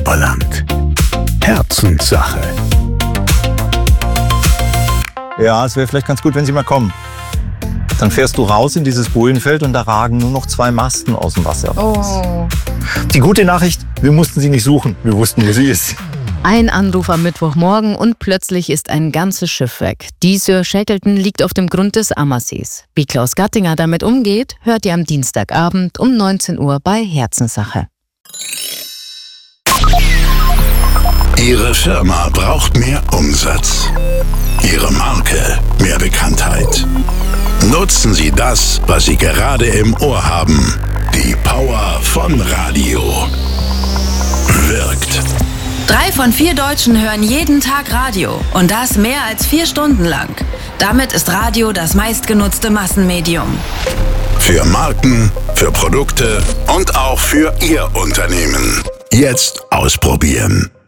Oberland. Herzenssache. Ja, es wäre vielleicht ganz gut, wenn Sie mal kommen. Dann fährst du raus in dieses Bojenfeld und da ragen nur noch 2 Masten aus dem Wasser raus. Oh. Die gute Nachricht, wir mussten sie nicht suchen. Wir wussten, wo sie ist. Ein Anruf am Mittwochmorgen und plötzlich ist ein ganzes Schiff weg. Die Sir Shackleton liegt auf dem Grund des Ammersees. Wie Klaus Gattinger damit umgeht, hört ihr am Dienstagabend um 19 Uhr bei Herzenssache. Ihre Firma braucht mehr Umsatz. Ihre Marke mehr Bekanntheit. Nutzen Sie das, was Sie gerade im Ohr haben. Die Power von Radio. Wirkt. 3 von 4 Deutschen hören jeden Tag Radio. Und das mehr als 4 Stunden lang. Damit ist Radio das meistgenutzte Massenmedium. Für Marken, für Produkte und auch für Ihr Unternehmen. Jetzt ausprobieren.